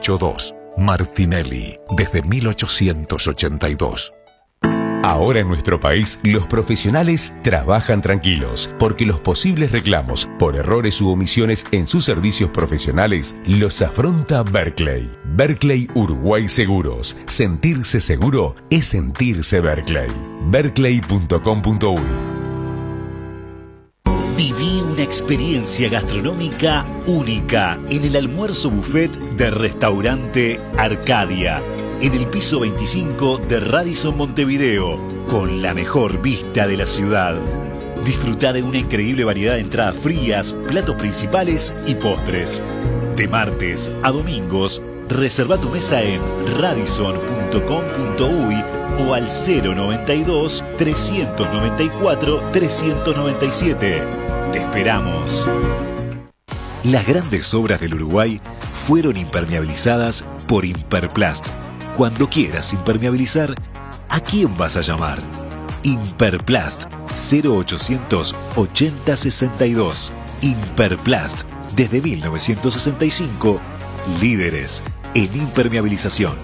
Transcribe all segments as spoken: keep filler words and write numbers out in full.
ochenta y dos. Martinelli, desde mil ochocientos ochenta y dos. Ahora en nuestro país, los profesionales trabajan tranquilos, porque los posibles reclamos por errores u omisiones en sus servicios profesionales los afronta Berkeley. Berkeley Uruguay Seguros. Sentirse seguro es sentirse Berkeley. berkeley punto com punto uy. Viví una experiencia gastronómica única en el almuerzo buffet de Restaurante Arcadia, en el piso veinticinco de Radisson Montevideo, con la mejor vista de la ciudad. Disfruta de una increíble variedad de entradas frías, platos principales y postres. De martes a domingos, reserva tu mesa en radisson punto com punto uy o al cero noventa y dos, trescientos noventa y cuatro, trescientos noventa y siete. Te esperamos. Las grandes obras del Uruguay fueron impermeabilizadas por Imperplast. Cuando quieras impermeabilizar, ¿a quién vas a llamar? Imperplast, cero ochocientos ochenta sesenta y dos. Imperplast, desde mil novecientos sesenta y cinco, líderes en impermeabilización.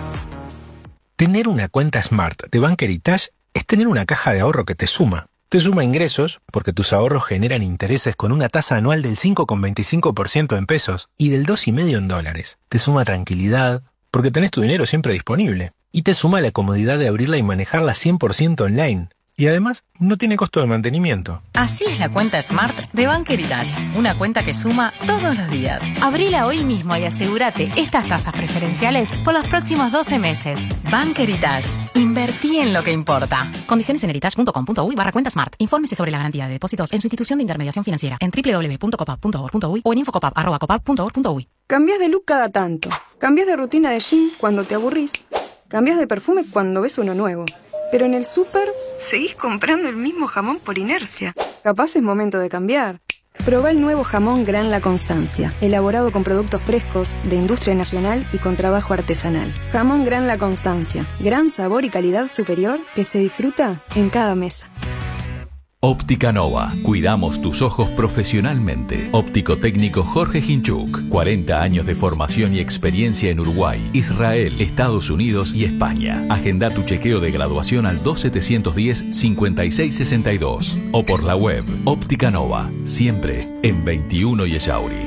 Tener una cuenta Smart de Bank Heritage es tener una caja de ahorro que te suma. Te suma ingresos, porque tus ahorros generan intereses con una tasa anual del cinco coma veinticinco por ciento en pesos y del dos coma cinco por ciento en dólares. Te suma tranquilidad, porque tenés tu dinero siempre disponible. Y te suma la comodidad de abrirla y manejarla cien por ciento online. Y además, no tiene costo de mantenimiento. Así es la cuenta Smart de Bank Heritage. Una cuenta que suma todos los días. Abrila hoy mismo y asegúrate estas tasas preferenciales por los próximos doce meses. Bank Heritage. Invertí en lo que importa. Condiciones en heritage punto com punto uy barra cuenta Smart. Infórmese sobre la garantía de depósitos en su institución de intermediación financiera en doble u doble u doble u punto copap punto org punto uy o en infocopap arroba copap punto org punto uy. Cambiás de look cada tanto. Cambiás de rutina de gym cuando te aburrís. Cambiás de perfume cuando ves uno nuevo. Pero en el súper seguís comprando el mismo jamón por inercia. Capaz es momento de cambiar. Probá el nuevo jamón Gran La Constancia, elaborado con productos frescos, de industria nacional y con trabajo artesanal. Jamón Gran La Constancia, gran sabor y calidad superior que se disfruta en cada mesa. Óptica Nova. Cuidamos tus ojos profesionalmente. Óptico técnico Jorge Hinchuk. cuarenta años de formación y experiencia en Uruguay, Israel, Estados Unidos y España. Agenda tu chequeo de graduación al dos setecientos diez, cincuenta y seis sesenta y dos o por la web Óptica Nova. Siempre en veintiuno y Echauri.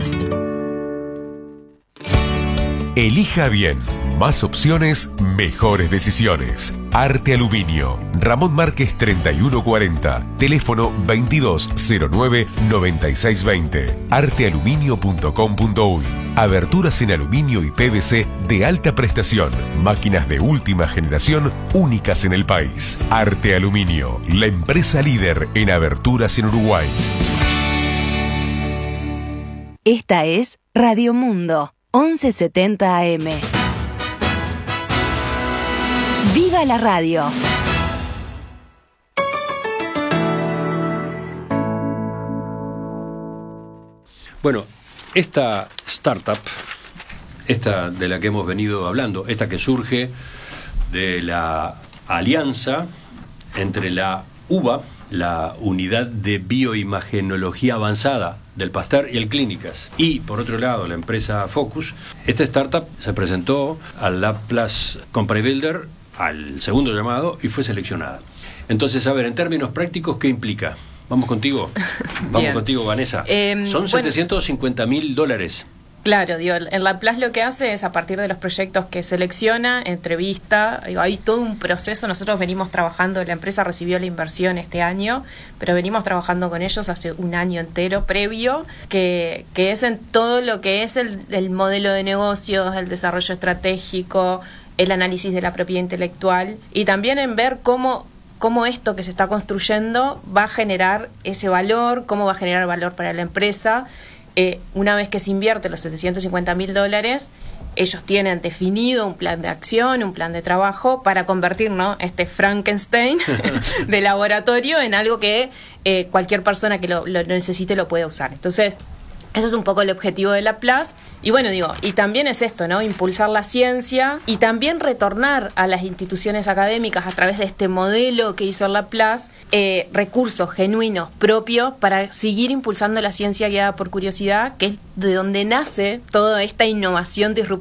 Elija bien. Más opciones, mejores decisiones. Arte Aluminio. Ramón Márquez treinta y uno cuarenta. Teléfono veintidós cero nueve, noventa y seis veinte. arte aluminio punto com punto uy. Aberturas en aluminio y P V C de alta prestación. Máquinas de última generación únicas en el país. Arte Aluminio. La empresa líder en aberturas en Uruguay. Esta es Radio Mundo, once setenta A M. ¡Viva la radio! Bueno, esta startup, esta de la que hemos venido hablando, esta que surge de la alianza entre la U B A, la Unidad de Bioimagenología Avanzada del Pasteur y el Clínicas, y por otro lado la empresa Focus, esta startup se presentó al Laplace Company Builder, al segundo llamado, y fue seleccionada. Entonces, a ver, en términos prácticos, ¿qué implica? Vamos contigo, vamos Bien. contigo, Vanessa. Eh, Son bueno, setecientos cincuenta mil dólares. Claro, digo, en Laplace lo que hace es, a partir de los proyectos que selecciona, entrevista, digo, hay todo un proceso. Nosotros venimos trabajando, la empresa recibió la inversión este año, pero venimos trabajando con ellos hace un año entero previo, que, que es en todo lo que es el, el modelo de negocios, el desarrollo estratégico, el análisis de la propiedad intelectual, y también en ver cómo, cómo esto que se está construyendo va a generar ese valor, cómo va a generar valor para la empresa. Eh, una vez que se invierte los setecientos cincuenta mil dólares, ellos tienen definido un plan de acción, un plan de trabajo para convertir, ¿no?, este Frankenstein de laboratorio en algo que eh, cualquier persona que lo, lo necesite lo puede usar. Entonces, eso es un poco el objetivo de Laplace. Y bueno, digo, y también es esto, ¿no? Impulsar la ciencia y también retornar a las instituciones académicas a través de este modelo que hizo Laplace, eh, recursos genuinos propios para seguir impulsando la ciencia guiada por curiosidad, que es de donde nace toda esta innovación disruptiva